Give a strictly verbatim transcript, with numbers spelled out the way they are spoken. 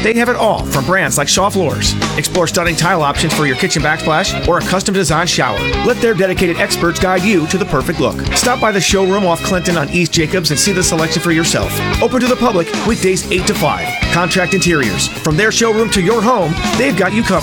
They have it all from brands like Shaw Floors. Explore stunning tile options for your kitchen backsplash or a custom designed shower. Let their dedicated experts guide you to the perfect look. Stop by the showroom off Clinton on East Jacobs and see the selection for yourself. Open to the public weekdays eight to five. Contract Interiors. From their showroom to your home, they've got you covered.